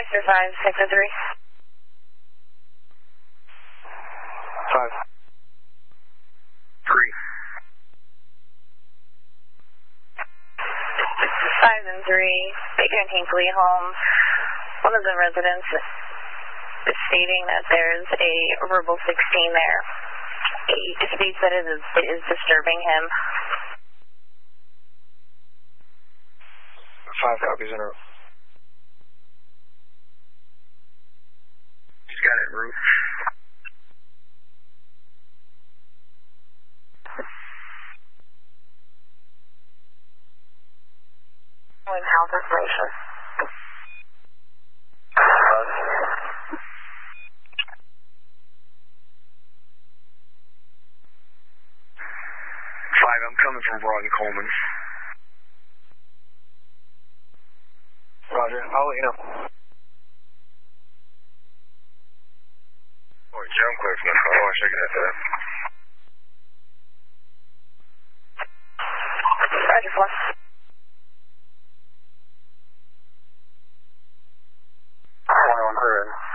Victor 5, Sector 3. 5. 3. 5 and 3, Baker and Hinkley home. One of the residents is stating that there's a verbal 16 there. He states that it is disturbing him. 5 copies in a row. He's got it, Ruth. Health information. 5, I'm coming from Broad and Coleman. Roger, I'll let you know. Oh, John clear from the phone. I should get that. Roger, 4. 21 clear in.